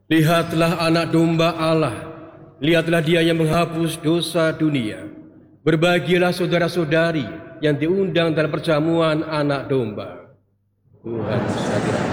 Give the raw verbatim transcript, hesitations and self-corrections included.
Lihatlah anak domba Allah, lihatlah dia yang menghapus dosa dunia. Berbahagialah saudara-saudari yang diundang dalam perjamuan anak domba. Tuhan, saya